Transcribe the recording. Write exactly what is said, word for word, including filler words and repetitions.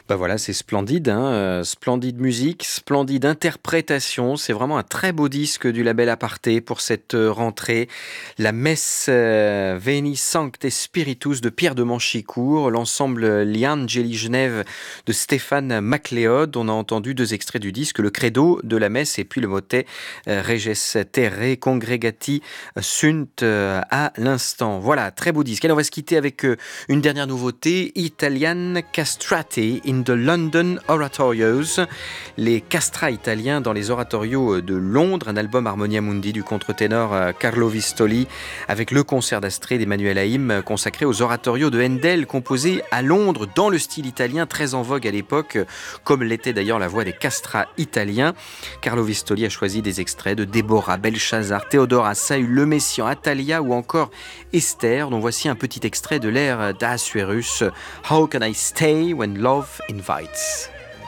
Bah voilà, c'est splendide, hein, euh, splendide musique, splendide interprétation. C'est vraiment un très beau disque du label Aparté pour cette euh, rentrée. La messe euh, Veni Sancte Spiritus de Pierre de Manchicourt, l'ensemble Gli Angeli Genève de Stéphane Macléod. On a entendu deux extraits du disque, le credo de la messe et puis le motet euh, Reges Terre Congregati Sunt euh, à l'instant. Voilà, très beau disque. Allez, on va se quitter avec euh, une dernière nouveauté, Italian Castrati in the London Oratorios, les castrats italiens dans les oratorios de Londres, un album Harmonia Mundi du contre-ténor Carlo Vistoli, avec le concert d'Astrée d'Emmanuel Haïm consacré aux oratorios de Handel, composés à Londres dans le style italien, très en vogue à l'époque, comme l'était d'ailleurs la voix des castrats italiens. Carlo Vistoli a choisi des extraits de Déborah, Belshazzar, Théodora, Saül, Le Messian, Atalia ou encore Esther, dont voici un petit extrait de l'air d'Ahasuerus, How Can I Stay When Love Invites?